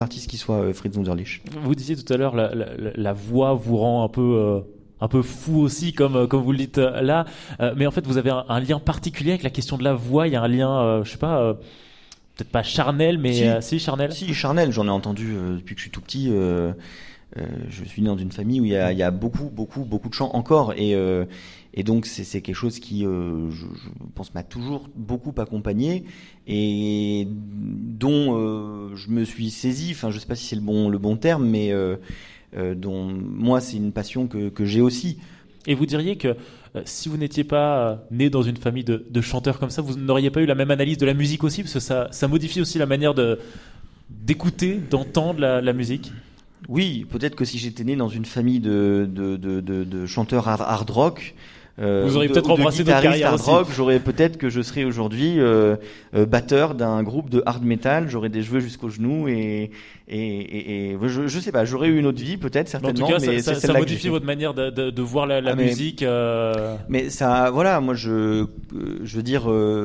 artiste qui soit Fritz Wunderlich. Vous disiez tout à l'heure, la voix vous rend un peu fou aussi, comme vous le dites là. Mais en fait, vous avez un lien particulier avec la question de la voix. Il y a un lien, je sais pas, peut-être pas charnel, mais si charnel. Si, charnel. J'en ai entendu depuis que je suis tout petit. Je suis né dans une famille où il y a beaucoup de chants encore, et donc c'est quelque chose qui, je pense, m'a toujours beaucoup accompagné et dont je me suis saisi. Enfin, je sais pas si c'est le bon terme, mais dont moi c'est une passion que j'ai aussi. Et vous diriez que si vous n'étiez pas né dans une famille de chanteurs comme ça, vous n'auriez pas eu la même analyse de la musique aussi, parce que ça modifie aussi la manière d'écouter, d'entendre la musique. Oui, peut-être que si j'étais né dans une famille de chanteurs hard rock, vous auriez peut-être embrassé notre carrière hard aussi. Rock, j'aurais peut-être que je serais aujourd'hui batteur d'un groupe de hard metal. J'aurais des cheveux jusqu'aux genoux et je sais pas. J'aurais eu une autre vie peut-être, certainement. En tout cas, mais ça modifie votre manière de voir la musique. Mais ça, voilà, moi je veux dire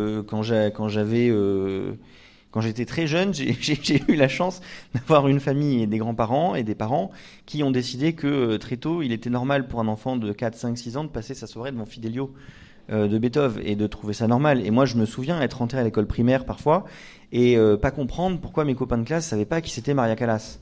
quand j'étais très jeune, j'ai eu la chance d'avoir une famille et des grands-parents et des parents qui ont décidé que très tôt, il était normal pour un enfant de 4, 5, 6 ans de passer sa soirée devant Fidelio de Beethoven et de trouver ça normal. Et moi, je me souviens être rentré à l'école primaire parfois et pas comprendre pourquoi mes copains de classe savaient pas qui c'était Maria Callas.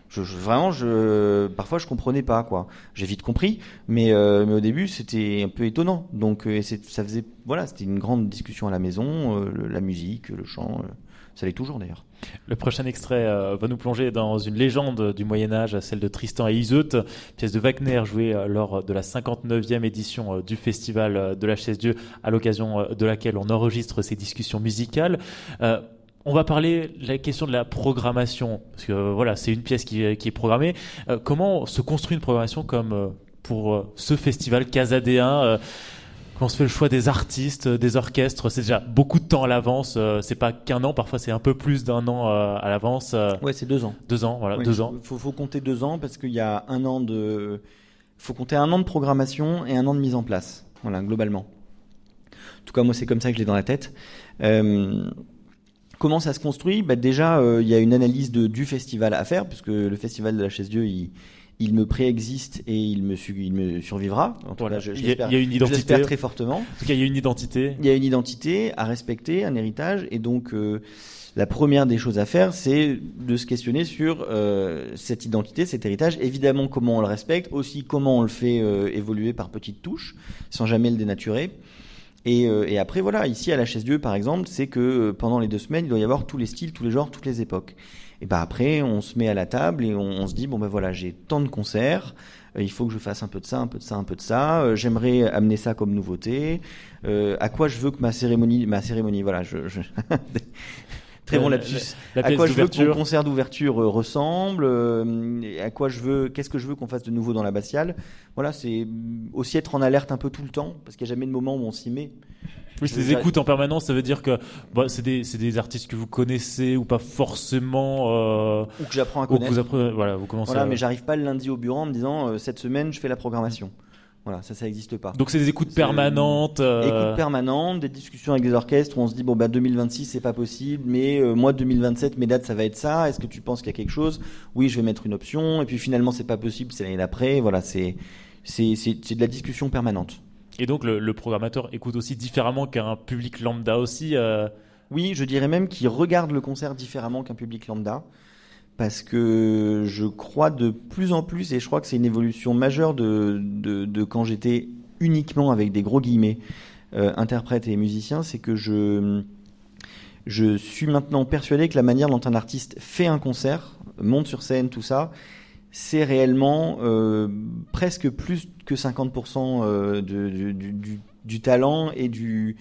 Parfois je comprenais pas, quoi. J'ai vite compris, mais au début c'était un peu étonnant. Donc c'était une grande discussion à la maison, la musique, le chant. Ça l'est toujours d'ailleurs. Le prochain extrait va nous plonger dans une légende du Moyen-Âge, celle de Tristan et Iseut, pièce de Wagner jouée lors de la 59e édition du Festival de la Chaise-Dieu, à l'occasion de laquelle on enregistre ces discussions musicales. On va parler de la question de la programmation, parce que voilà, c'est une pièce qui est programmée. Comment se construit une programmation comme pour ce festival casadéen Comment se fait le choix des artistes, des orchestres? C'est déjà beaucoup de temps à l'avance. C'est pas qu'un an, parfois c'est un peu plus d'un an à l'avance. Ouais, c'est 2 ans. 2 ans, voilà, Ouais, 2 ans. Faut compter 2 ans parce qu'il y a faut compter 1 an de programmation et 1 an de mise en place. Voilà, globalement. En tout cas, moi, c'est comme ça que je l'ai dans la tête. Comment ça se construit? Déjà, il y a une analyse du festival à faire, puisque le festival de la Chaise-Dieu, il me préexiste et il me survivra. En tout cas, Il y a une identité. Je l'espère très fortement. En tout cas, il y a une identité. Il y a une identité à respecter, un héritage, et donc la première des choses à faire, c'est de se questionner sur cette identité, cet héritage. Évidemment, comment on le respecte, aussi comment on le fait évoluer par petites touches, sans jamais le dénaturer. Et après, voilà, ici à la Chaise-Dieu, par exemple, c'est que pendant les 2 semaines, il doit y avoir tous les styles, tous les genres, toutes les époques. Et après, on se met à la table et on se dit, voilà, j'ai tant de concerts, il faut que je fasse un peu de ça, un peu de ça, un peu de ça, j'aimerais amener ça comme nouveauté, à quoi je veux que ma cérémonie, voilà, très bon lapsus. À quoi je veux que mon concert d'ouverture ressemble, qu'est-ce que je veux qu'on fasse de nouveau dans l'abbatiale. Voilà, c'est aussi être en alerte un peu tout le temps, parce qu'il n'y a jamais de moment où on s'y met. Oui, ces écoutes en permanence, ça veut dire que c'est des artistes que vous connaissez ou pas forcément. Ou que j'apprends à connaître. Vous commencez mais j'arrive pas le lundi au bureau en me disant cette semaine je fais la programmation. Voilà, ça n'existe pas. Donc c'est des écoutes permanentes. Écoutes permanentes, des discussions avec des orchestres où on se dit 2026 c'est pas possible, mais moi 2027 mes dates ça va être ça. Est-ce que tu penses qu'il y a quelque chose? Oui, je vais mettre une option. Et puis finalement c'est pas possible, c'est l'année d'après. Voilà, c'est de la discussion permanente. Et donc le programmateur écoute aussi différemment qu'un public lambda aussi. Oui, je dirais même qu'il regarde le concert différemment qu'un public lambda. Parce que je crois de plus en plus, et je crois que c'est une évolution majeure de quand j'étais uniquement avec des gros guillemets interprète et musicien, c'est que je suis maintenant persuadé que la manière dont un artiste fait un concert, monte sur scène, tout ça, c'est réellement presque plus que 50% du talent et du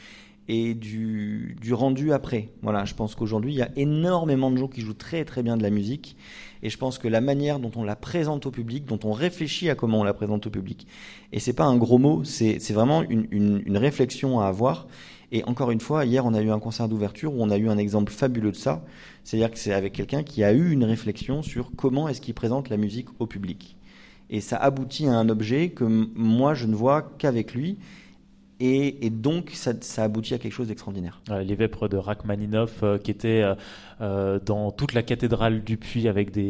rendu après. Voilà, je pense qu'aujourd'hui, il y a énormément de gens qui jouent très très bien de la musique, et je pense que la manière dont on la présente au public, dont on réfléchit à comment on la présente au public, et c'est pas un gros mot, c'est vraiment une réflexion à avoir. Et encore une fois, hier, on a eu un concert d'ouverture où on a eu un exemple fabuleux de ça, c'est-à-dire que c'est avec quelqu'un qui a eu une réflexion sur comment est-ce qu'il présente la musique au public. Et ça aboutit à un objet que moi, je ne vois qu'avec lui. et donc ça aboutit à quelque chose d'extraordinaire. Les vêpres de Rachmaninoff qui étaient dans toute la cathédrale du Puy avec